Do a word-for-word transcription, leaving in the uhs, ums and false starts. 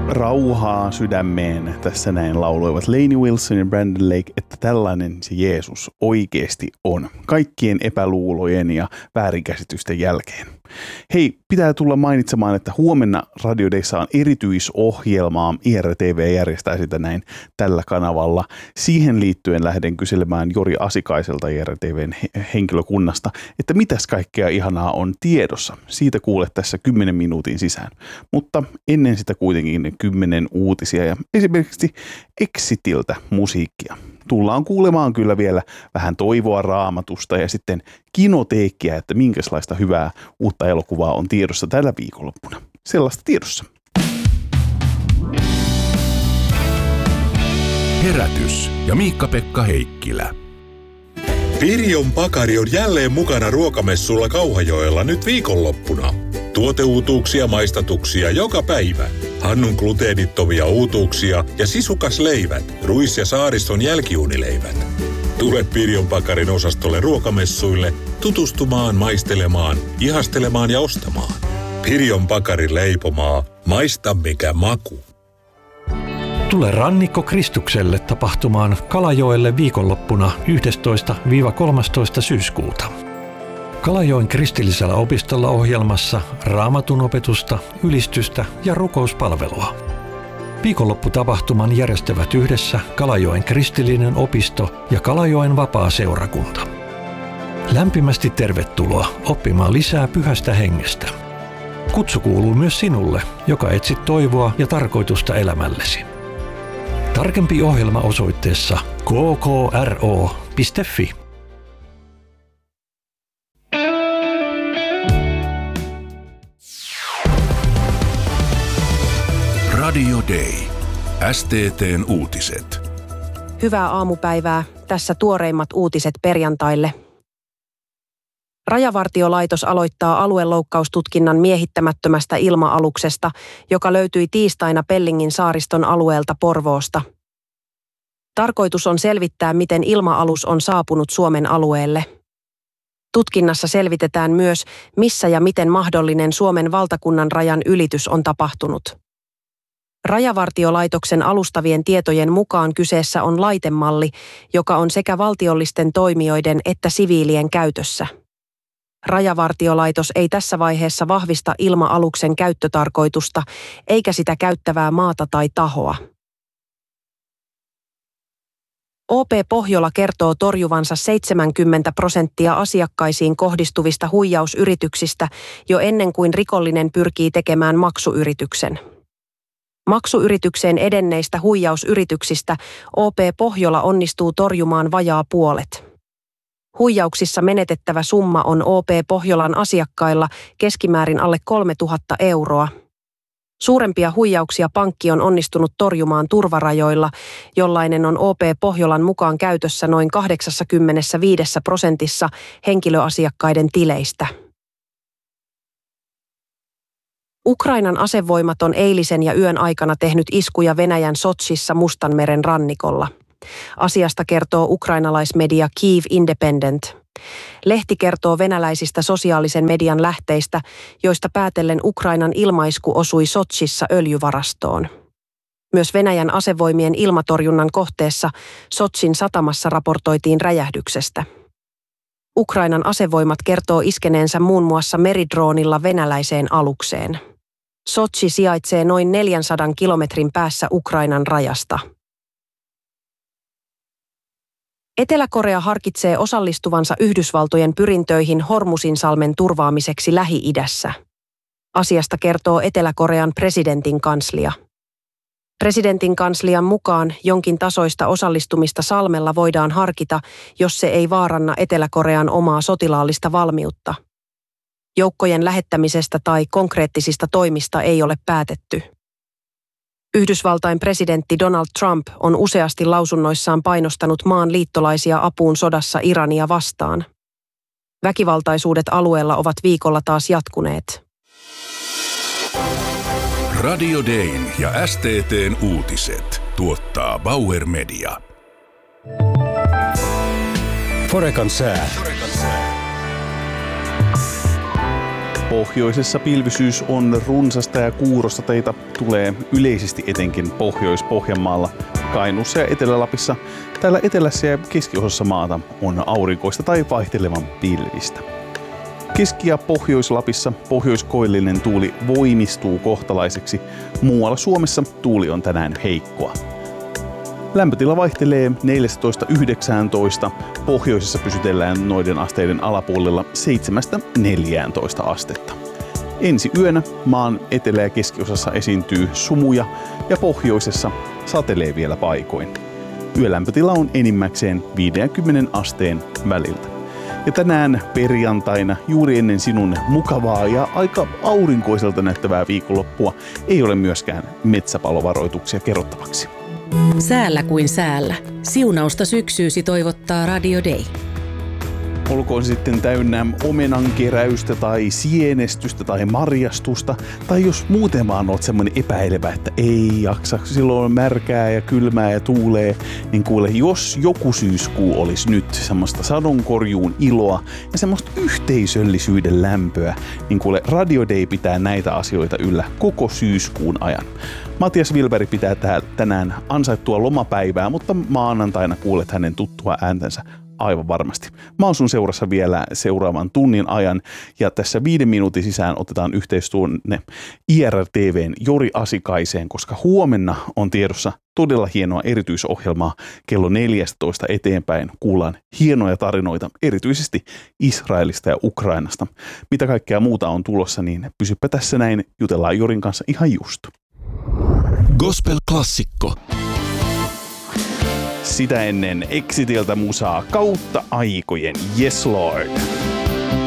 Rauhaa sydämeen, tässä näin lauloivat Lainey Wilson ja Brandon Lake, että tällainen se Jeesus oikeasti on, kaikkien epäluulojen ja väärinkäsitysten jälkeen. Hei, pitää tulla mainitsemaan, että huomenna Radio Dayssa on erityisohjelmaa, I R T V järjestää sitä näin tällä kanavalla. Siihen liittyen lähden kyselemään Jori Asikaiselta I R T V:n henkilökunnasta, että mitäs kaikkea ihanaa on tiedossa. Siitä kuulet tässä kymmenen minuutin sisään, mutta ennen sitä kuitenkin kymmenen uutisia ja esimerkiksi Exitiltä musiikkia. Tullaan kuulemaan kyllä vielä vähän toivoa Raamatusta ja sitten kinoteekkiä, että minkälaista hyvää uutta elokuvaa on tiedossa tällä viikonloppuna. Sellaista tiedossa. Herätys ja Miikka-Pekka Heikkilä. Pirjon Pakari on jälleen mukana ruokamessulla Kauhajoella nyt viikonloppuna. Tuoteuutuuksia, maistatuksia joka päivä. Hannun gluteenittomia uutuuksia ja sisukas leivät, ruis- ja saariston jälkiunileivät. Tule Pirjon Pakarin osastolle ruokamessuille tutustumaan, maistelemaan, ihastelemaan ja ostamaan. Pirjon Pakarin leipomaa. Maista mikä maku. Tule Rannikko Kristukselle tapahtumaan Kalajoelle viikonloppuna yhdestoista kolmastoista syyskuuta. Kalajoen kristillisellä opistolla ohjelmassa raamatun opetusta, ylistystä ja rukouspalvelua. Viikonlopputapahtuman järjestävät yhdessä Kalajoen kristillinen opisto ja Kalajoen vapaa-seurakunta. Lämpimästi tervetuloa oppimaan lisää pyhästä hengestä. Kutsu kuuluu myös sinulle, joka etsit toivoa ja tarkoitusta elämällesi. Tarkempi ohjelma osoitteessa k k r o piste f i. Radio Day. S T T:n uutiset. Hyvää aamupäivää. Tässä tuoreimmat uutiset perjantaille. Rajavartiolaitos aloittaa alueloukkaustutkinnan miehittämättömästä ilma-aluksesta, joka löytyi tiistaina Pellingin saariston alueelta Porvoosta. Tarkoitus on selvittää, miten ilma-alus on saapunut Suomen alueelle. Tutkinnassa selvitetään myös, missä ja miten mahdollinen Suomen valtakunnan rajan ylitys on tapahtunut. Rajavartiolaitoksen alustavien tietojen mukaan kyseessä on laitemalli, joka on sekä valtiollisten toimijoiden että siviilien käytössä. Rajavartiolaitos ei tässä vaiheessa vahvista ilma-aluksen käyttötarkoitusta eikä sitä käyttävää maata tai tahoa. O P Pohjola kertoo torjuvansa seitsemänkymmentä prosenttia asiakkaisiin kohdistuvista huijausyrityksistä jo ennen kuin rikollinen pyrkii tekemään maksuyrityksen. Maksuyritykseen edenneistä huijausyrityksistä O P Pohjola onnistuu torjumaan vajaa puolet. Huijauksissa menetettävä summa on O P Pohjolan asiakkailla keskimäärin alle kolmetuhatta euroa. Suurempia huijauksia pankki on onnistunut torjumaan turvarajoilla, jollainen on O P Pohjolan mukaan käytössä noin kahdeksankymmentäviisi prosentissa henkilöasiakkaiden tileistä. Ukrainan asevoimat on eilisen ja yön aikana tehnyt iskuja Venäjän Sotšissa Mustanmeren rannikolla. Asiasta kertoo ukrainalaismedia Kyiv Independent. Lehti kertoo venäläisistä sosiaalisen median lähteistä, joista päätellen Ukrainan ilmaisku osui Sotšissa öljyvarastoon. Myös Venäjän asevoimien ilmatorjunnan kohteessa Sotšin satamassa raportoitiin räjähdyksestä. Ukrainan asevoimat kertoo iskeneensä muun muassa meridroonilla venäläiseen alukseen. Sotši sijaitsee noin neljänsadan kilometrin päässä Ukrainan rajasta. Etelä-Korea harkitsee osallistuvansa Yhdysvaltojen pyrintöihin Hormuzinsalmen turvaamiseksi Lähi-idässä. Asiasta kertoo Etelä-Korean presidentin kanslia. Presidentin kanslian mukaan jonkin tasoista osallistumista salmella voidaan harkita, jos se ei vaaranna Etelä-Korean omaa sotilaallista valmiutta. Joukkojen lähettämisestä tai konkreettisista toimista ei ole päätetty. Yhdysvaltain presidentti Donald Trump on useasti lausunnoissaan painostanut maan liittolaisia apuun sodassa Irania vastaan. Väkivaltaisuudet alueella ovat viikolla taas jatkuneet. Radio Dayn ja S T T:n uutiset tuottaa Bauer Media. Forekan sää. Pohjoisessa pilvisyys on runsasta ja kuurosta teitä tulee yleisesti etenkin Pohjois-Pohjanmaalla, Kainuussa ja Etelä-Lapissa. Täällä etelässä ja keskiosassa maata on aurinkoista tai vaihtelevan pilvistä. Keski- ja Pohjois-Lapissa pohjoiskoillinen tuuli voimistuu kohtalaiseksi. Muualla Suomessa tuuli on tänään heikkoa. Lämpötila vaihtelee neljätoista yhdeksäntoista. Pohjoisessa pysytellään noiden asteiden alapuolella seitsemästä neljääntoista astetta. Ensi yönä maan etelä- ja keskiosassa esiintyy sumuja ja pohjoisessa satelee vielä paikoin. Yölämpötila on enimmäkseen viisikymmentä asteen väliltä. Ja tänään perjantaina, juuri ennen sinun mukavaa ja aika aurinkoiselta näyttävää viikonloppua, ei ole myöskään metsäpalovaroituksia kerrottavaksi. Säällä kuin säällä. Siunausta syksyysi toivottaa Radio Day. Olkoon sitten täynnä omenankeräystä tai sienestystä tai marjastusta, tai jos muuten vaan oot semmoinen epäilevä, että ei jaksa, silloin on märkää ja kylmää ja tuulee, niin kuule, jos joku syyskuu olisi nyt semmoista sadonkorjuun iloa ja semmoista yhteisöllisyyden lämpöä, niin kuule, Radio Day pitää näitä asioita yllä koko syyskuun ajan. Matias Wilberg pitää täällä tänään ansaittua lomapäivää, mutta maanantaina kuulet hänen tuttua ääntänsä aivan varmasti. Mä oon sun seurassa vielä seuraavan tunnin ajan ja tässä viiden minuutin sisään otetaan yhteys tuonne I R T V:n Jori Asikaiseen, koska huomenna on tiedossa todella hienoa erityisohjelmaa kello neljätoista eteenpäin. Kuullaan hienoja tarinoita erityisesti Israelista ja Ukrainasta. Mitä kaikkea muuta on tulossa, niin pysypä tässä näin, jutellaan Jorin kanssa ihan just. Gospel-klassikko. Sitä ennen Exitiltä musaa kautta aikojen Yes Lord.